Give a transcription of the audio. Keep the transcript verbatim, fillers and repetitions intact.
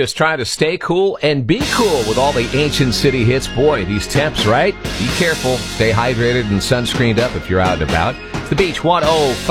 Just trying to stay cool and be cool with all the ancient city hits. Boy, these temps, right? Be careful. Stay hydrated and sunscreened up if you're out and about. It's the Beach one oh five.